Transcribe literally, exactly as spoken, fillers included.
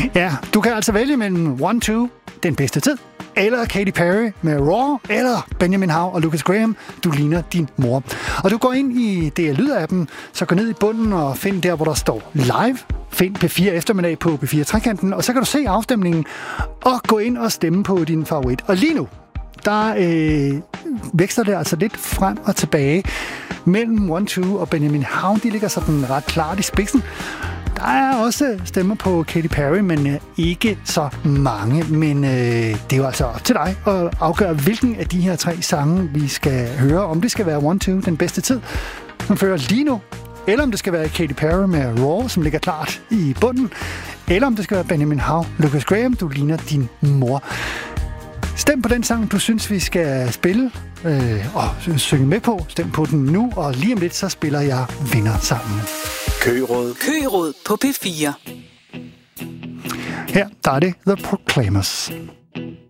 Ja, du kan altså vælge mellem one two, den bedste tid, eller Katy Perry med Raw, eller Benjamin Hav og Lucas Graham, du ligner din mor. Og du går ind i D R Lyd-appen, så gå ned i bunden og find der, hvor der står live. Find P fire eftermiddag på P fire Trekanten, og så kan du se afstemningen og gå ind og stemme på din favorit. Og lige nu, der øh, vækster det altså lidt frem og tilbage mellem one two og Benjamin Hav. De ligger sådan ret klart i spidsen. Der er også stemmer på Katy Perry, men øh, ikke så mange. Men øh, det er jo altså op til dig at afgøre, hvilken af de her tre sange, vi skal høre. Om det skal være one two, den bedste tid, som fører lige nu, eller om det skal være Katy Perry med Raw, som ligger klart i bunden, eller om det skal være Benjamin Hav, Lucas Graham, du ligner din mor. Stem på den sang, du synes, vi skal spille øh, og synge med på. Stem på den nu, og lige om lidt, så spiller jeg Vinder sammen. Køgeråd. Køgeråd på P fire. Her, der er det The Proclaimers.